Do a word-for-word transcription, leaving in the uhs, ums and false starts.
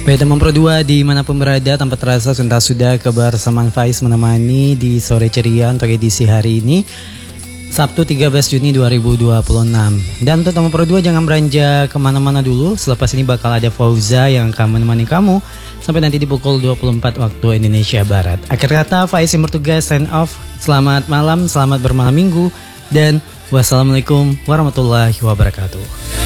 Baik teman Pro dua dimanapun berada, tanpa terasa sudah sudah kebersamaan Faiz menemani di sore ceria untuk edisi hari ini Sabtu tiga belas Juni dua ribu dua puluh enam. Dan untuk teman Pro dua jangan beranjak kemana-mana dulu. Selepas ini bakal ada Fauza yang akan menemani kamu sampai nanti di pukul dua puluh empat waktu Indonesia Barat. Akhir kata Faiz yang bertugas sign off. Selamat malam, selamat bermalam minggu, dan wassalamualaikum warahmatullahi wabarakatuh.